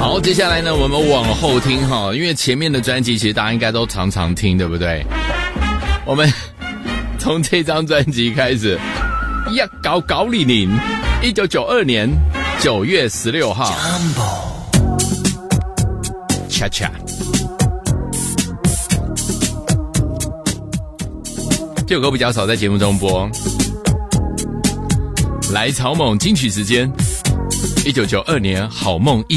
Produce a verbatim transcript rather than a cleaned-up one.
好，接下来呢，我们往后听哈，因为前面的专辑其实大家应该都常常听，对不对？我们从这张专辑开始，呀，搞搞李宁，一九九二年九月十六号，恰恰，这首歌比较少在节目中播。来草蜢金曲时间，一九九二年好梦一